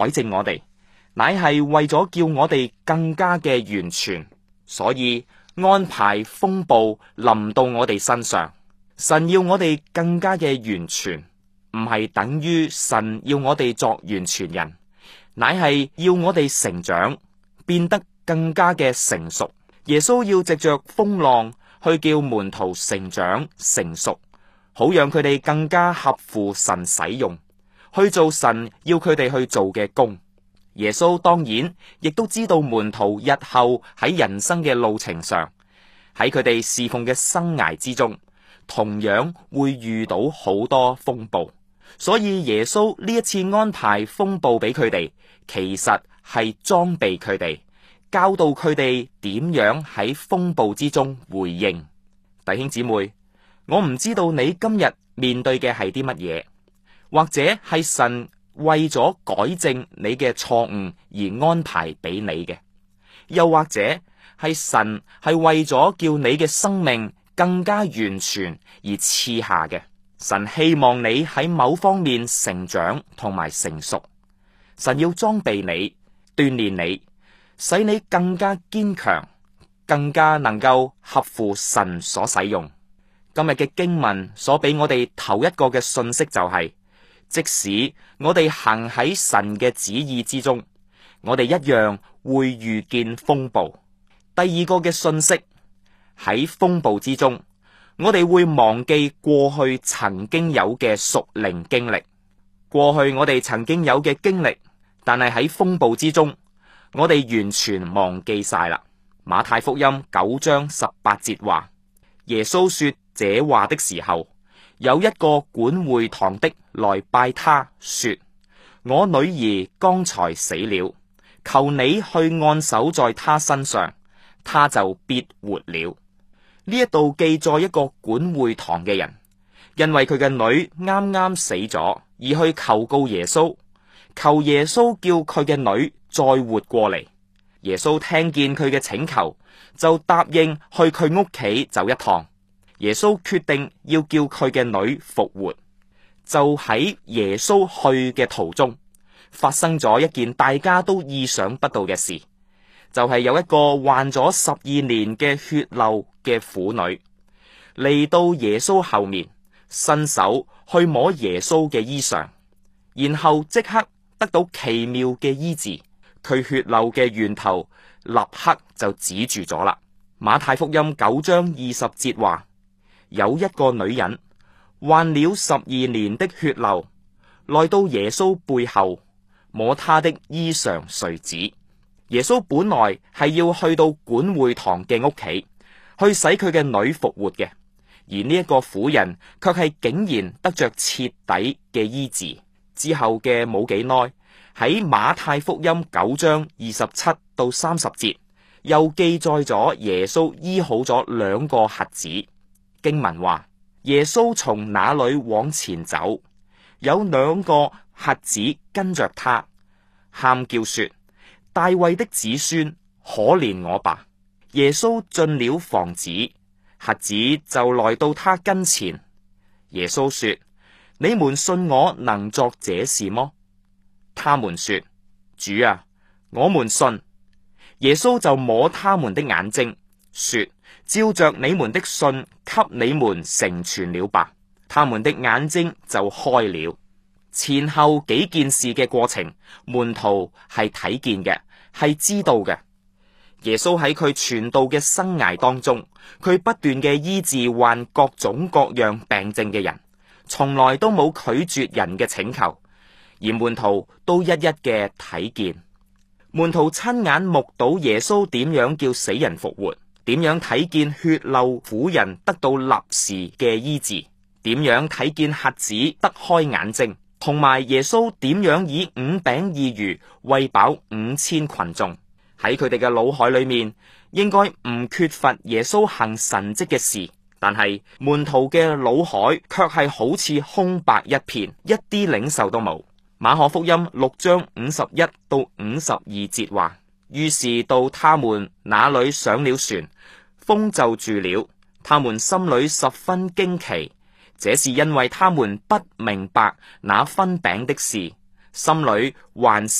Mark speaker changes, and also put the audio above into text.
Speaker 1: 改正我哋，乃係為咗叫我哋更加嘅完全，所以安排風暴臨到我哋身上。神要我哋更加嘅完全，唔係等於神要我哋作完全人，乃係要我哋成長，變得更加嘅成熟。耶穌要藉着風浪去叫門徒成長成熟，好讓佢哋更加合乎神使用，去做神要佢哋去做嘅工。耶穌當然亦都知道門徒日後喺人生嘅路程上，喺佢哋侍奉嘅生涯之中，同樣會遇到好多風暴，所以耶穌呢一次安排風暴俾佢哋，其實係裝備佢哋，教導佢哋點樣喺風暴之中回應。弟兄姊妹，我唔知道你今日面對嘅係啲乜嘢，或者係神為咗改正你嘅錯誤而安排俾你嘅，又或者係神係為咗叫你嘅生命更加完全而賜下嘅。神希望你喺某方面成長同埋成熟，神要裝備你，鍛煉你，使你更加堅強，更加能夠合乎神所使用。今日嘅經文所俾我哋頭一個嘅信息就係，即使我哋行喺神嘅旨意之中，我哋一樣會遇見風暴。第二個嘅信息，喺風暴之中，我哋會忘記過去曾經有嘅屬靈經歷。過去我哋曾經有嘅經歷，但係喺風暴之中，我哋完全忘記晒啦。馬太福音9章18節話，耶穌說這話的時候，有一個管會堂的來拜他，說：我女兒剛才死了，求你去按手在她身上，她就必活了。呢一度記載一個管會堂嘅人，因為佢嘅女啱啱死咗，而去求告耶穌，求耶穌叫佢嘅女再活過嚟。耶穌聽見佢嘅請求，就答應去佢屋企走一趟。耶穌決定要叫佢嘅女復活。就喺耶穌去嘅途中，發生咗一件大家都意想不到嘅事，就係有一個患咗12年嘅血漏嘅婦女嚟到耶穌後面，伸手去摸耶穌嘅衣裳，然後即刻得到奇妙嘅醫治，佢血漏嘅源頭立刻就止住咗啦。馬太福音9章20節話，有一個女人患了12年的血漏，來到耶穌背後摸他的衣裳繸子。耶穌本來係要去到管會堂嘅屋企，去使佢嘅女復活嘅，而呢一個婦人卻係竟然得着徹底嘅醫治。之後嘅冇幾耐，喺馬太福音9章27到30節，又記載咗耶穌醫好咗2個瞎子。經文話，耶穌從那裏往前走，有2個瞎子跟着他，喊叫說：大衛的子孫，可憐我吧！耶穌進了房子，瞎子就來到他跟前。耶穌說：你們信我能作這事麼？他們說：主啊，我們信。耶穌就摸他們的眼睛，說：照着你們的信，給你們成全了吧。他們的眼睛就開了。前後幾件事嘅過程，門徒係睇見嘅，係知道嘅。耶穌喺佢傳道嘅生涯當中，佢不斷嘅醫治患各種各樣病症嘅人，從來都冇拒絕人嘅請求，而門徒都一一嘅睇見。門徒親眼目睹耶穌點樣叫死人復活，點樣睇見血漏婦人得到立時嘅醫治，點樣睇見瞎子得開眼睛，同埋耶穌點樣以5餅2魚餵飽5000群眾。喺佢哋嘅腦海裏面，應該唔缺乏耶穌行神蹟嘅事，但係門徒嘅腦海卻係好似空白一片，一啲領受都冇。馬可福音6章51到52節話，於是到他們那裏上了船，風就住了，他們心裏十分驚奇，這是因為他們不明白那分餅的事，心裏還